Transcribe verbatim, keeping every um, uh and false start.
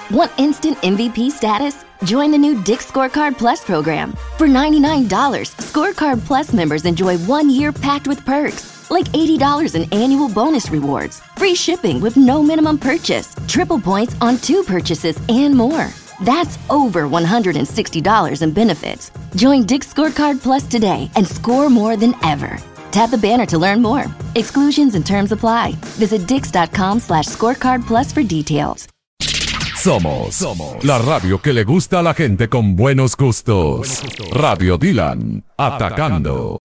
Want instant M V P status? Join the new Dick's Scorecard Plus program. For ninety-nine dollars, Scorecard Plus members enjoy one year packed with perks, like eighty dollars in annual bonus rewards, free shipping with no minimum purchase, triple points on two purchases, and more. That's over one hundred sixty dollars in benefits. Join Dick's Scorecard Plus today and score more than ever. Tap the banner to learn more. Exclusions and terms apply. Visit dix.com slash scorecard plus for details. Somos, Somos la radio que le gusta a la gente con buenos gustos. Radio Dylan, atacando.